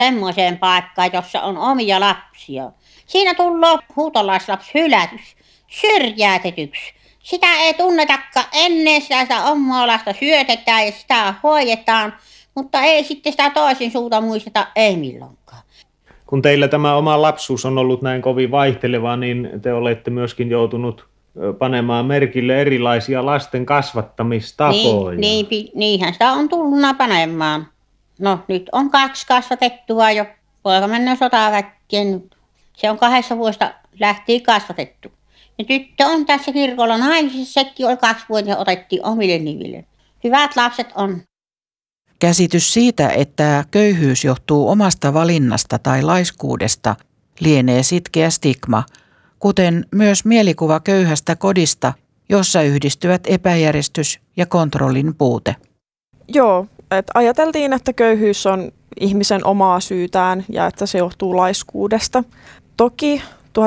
semmoiseen paikkaan, jossa on omia lapsia. Siinä tulee huutolaislapsi hylätys, syrjäytetyksi. Sitä ei tunnetakaan ennen, sitä omaa lasta syötetään ja sitä hoidetaan, mutta ei sitten sitä toisin suuta muisteta, ei milloinkaan. Kun teillä tämä oma lapsuus on ollut näin kovin vaihtelevaa, niin te olette myöskin joutunut panemaan merkille erilaisia lasten kasvattamistapoja. Niinhän sitä on tullut panemaan. No nyt on 2 kasvatettua jo. Poika mennään sotaväkkeen nyt. Se on 8 vuodesta lähtien kasvatettu. Ja tyttö on tässä kirkolla naimisissa. Sekin oli 2 ja otettiin omille nimille. Hyvät lapset on. Käsitys siitä, että köyhyys johtuu omasta valinnasta tai laiskuudesta, lienee sitkeä stigma, kuten myös mielikuva köyhästä kodista, jossa yhdistyvät epäjärjestys ja kontrollin puute. Joo, että ajateltiin, että köyhyys on ihmisen omaa syytään ja että se johtuu laiskuudesta. Toki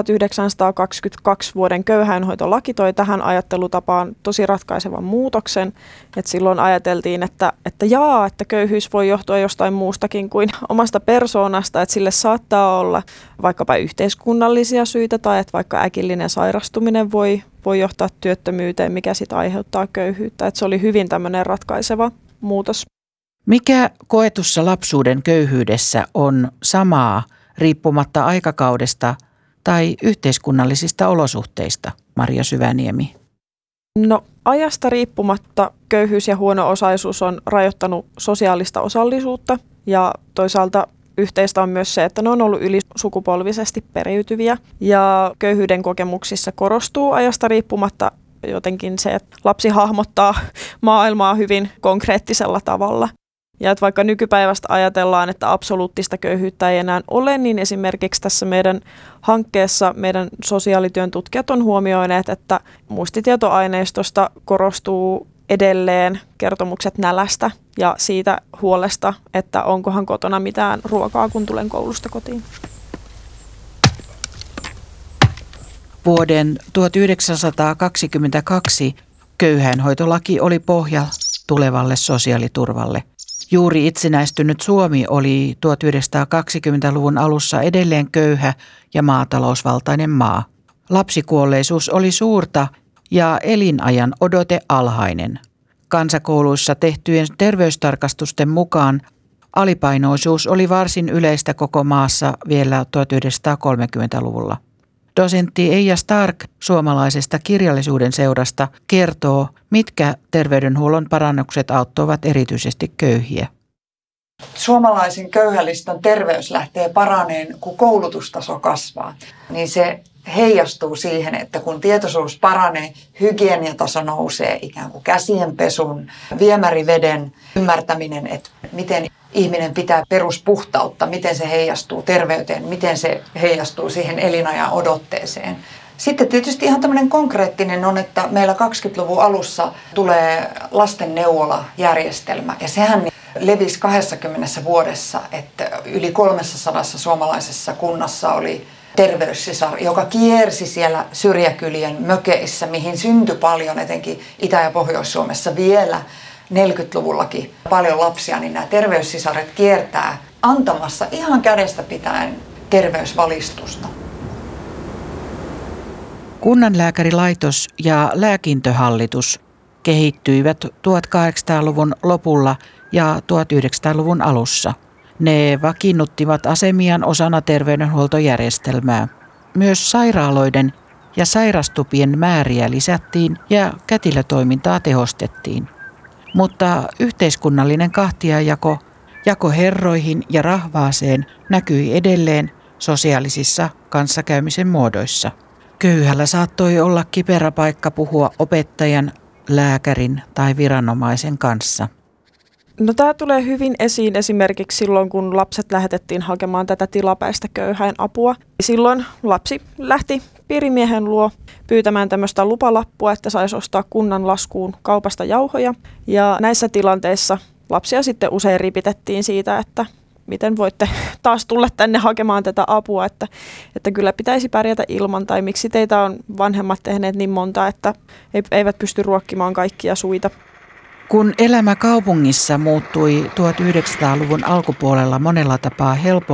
1922 vuoden köyhäinhoitolaki toi tähän ajattelutapaan tosi ratkaisevan muutoksen. Et silloin ajateltiin, että köyhyys voi johtua jostain muustakin kuin omasta persoonasta, että sille saattaa olla vaikkapa yhteiskunnallisia syitä tai että vaikka äkillinen sairastuminen voi johtaa työttömyyteen, mikä sitten aiheuttaa köyhyyttä. Et se oli hyvin tämmöinen ratkaiseva muutos. Mikä koetussa lapsuuden köyhyydessä on samaa riippumatta aikakaudesta tai yhteiskunnallisista olosuhteista, Maria Syväniemi? No ajasta riippumatta köyhyys ja huono-osaisuus on rajoittanut sosiaalista osallisuutta ja toisaalta yhteistä on myös se, että ne on ollut ylisukupolvisesti periytyviä ja köyhyyden kokemuksissa korostuu ajasta riippumatta jotenkin se, että lapsi hahmottaa maailmaa hyvin konkreettisella tavalla. Ja että vaikka nykypäivästä ajatellaan, että absoluuttista köyhyyttä ei enää ole, niin esimerkiksi tässä meidän hankkeessa meidän sosiaalityön tutkijat on huomioineet, että muistitietoaineistosta korostuu edelleen kertomukset nälästä ja siitä huolesta, että onkohan kotona mitään ruokaa, kun tulen koulusta kotiin. Vuoden 1922 köyhäinhoitolaki oli pohja tulevalle sosiaaliturvalle. Juuri itsenäistynyt Suomi oli 1920-luvun alussa edelleen köyhä ja maatalousvaltainen maa. Lapsikuolleisuus oli suurta ja elinajan odote alhainen. Kansakouluissa tehtyjen terveystarkastusten mukaan alipainoisuus oli varsin yleistä koko maassa vielä 1930-luvulla. Dosentti Eija Stark suomalaisesta kirjallisuuden seurasta kertoo, mitkä terveydenhuollon parannukset auttoivat erityisesti köyhiä. Suomalaisen köyhäliston terveys lähtee paraneen, kun koulutustaso kasvaa. Niin se heijastuu siihen, että kun tietoisuus paranee, hygieniataso nousee, ikään kuin käsienpesun, viemäriveden ymmärtäminen, että miten ihminen pitää peruspuhtautta, miten se heijastuu terveyteen, miten se heijastuu siihen elinajan odotteeseen. Sitten tietysti ihan tämmöinen konkreettinen on, että meillä 20-luvun alussa tulee lastenneuvolajärjestelmä ja sehän levisi 20 vuodessa, että yli 300 suomalaisessa kunnassa oli terveyssisar, joka kiersi siellä syrjäkylien mökeissä, mihin syntyi paljon, etenkin Itä- ja Pohjois-Suomessa vielä 40-luvullakin paljon lapsia, niin nämä terveyssisaret kiertää antamassa ihan kädestä pitäen terveysvalistusta. Kunnanlääkärilaitos ja lääkintöhallitus kehittyivät 1800-luvun lopulla ja 1900-luvun alussa. Ne vakiinnuttivat asemiaan osana terveydenhuoltojärjestelmää. Myös sairaaloiden ja sairastupien määriä lisättiin ja kätilötoimintaa tehostettiin. Mutta yhteiskunnallinen kahtiajako, jako herroihin ja rahvaaseen näkyi edelleen sosiaalisissa kanssakäymisen muodoissa. Köyhällä saattoi olla kiperä paikka puhua opettajan, lääkärin tai viranomaisen kanssa. No tämä tulee hyvin esiin esimerkiksi silloin, kun lapset lähetettiin hakemaan tätä tilapäistä köyhäinapua. Silloin lapsi lähti piirimiehen luo pyytämään tämmöistä lupalappua, että saisi ostaa kunnan laskuun kaupasta jauhoja. Ja näissä tilanteissa lapsia sitten usein ripitettiin siitä, että miten voitte taas tulla tänne hakemaan tätä apua, että kyllä pitäisi pärjätä ilman, tai miksi teitä on vanhemmat tehneet niin monta, että eivät pysty ruokkimaan kaikkia suita. Kun elämä kaupungissa muuttui 1900-luvun alkupuolella monella tapaa helpommaksi,